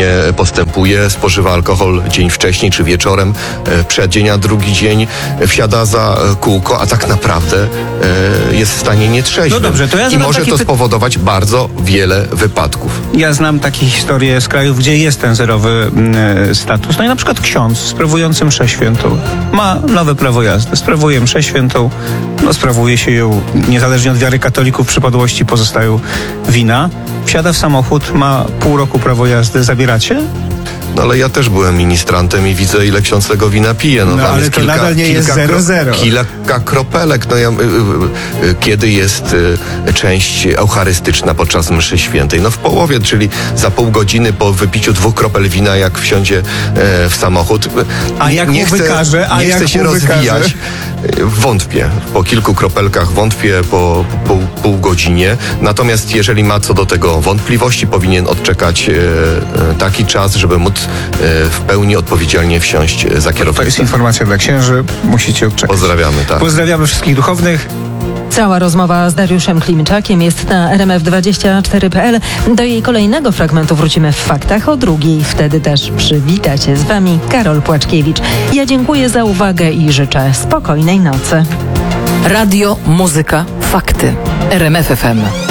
silnie postępuje, spożywa alkohol dzień wcześniej czy wieczorem, przeddzień, a drugi dzień wsiada za kółko, a tak naprawdę jest w stanie nietrzeźwym. No dobrze, to ja i może to spowodować bardzo wiele wypadków. Ja znam takie historie z krajów, gdzie jest ten zerowy status. No i na przykład ksiądz sprawujący mszę świętą ma nowe prawo jazdy, sprawuje mszę świętą, sprawuje się ją niezależnie od wiary katolików, przypadłości pozostają wina, wsiada w samochód, ma pół roku prawo jazdy, zabieracie? No ale ja też byłem ministrantem i widzę, ile ksiądz tego wina pije. No ale to nadal nie jest 0,0. Kilka kropelek. Kiedy jest część eucharystyczna podczas mszy świętej? No w połowie, czyli za pół godziny po wypiciu 2 kropel wina, jak wsiądzie w samochód. A jak mu wykaże? Nie chce się rozwijać. Wątpię. Po kilku kropelkach wątpię po pół godzinie. Natomiast jeżeli ma co do tego wątpliwości, powinien odczekać taki czas, żeby móc w pełni odpowiedzialnie wsiąść za kierownicę. To jest informacja dla księży. Musicie odczekać. Pozdrawiamy, tak. Pozdrawiamy wszystkich duchownych. Cała rozmowa z Dariuszem Klimczakiem jest na rmf24.pl. Do jej kolejnego fragmentu wrócimy w faktach o 2:00. Wtedy też przywita się z Wami Karol Płaczkiewicz. Ja dziękuję za uwagę i życzę spokojnej nocy. Radio, muzyka, fakty. RMF FM.